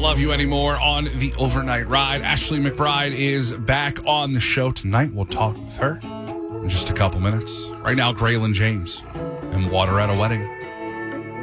Love You Anymore on the overnight ride. Ashley McBride is back on the show tonight. We'll talk with her in just a couple minutes. Right now, Graylin James and Water at a Wedding.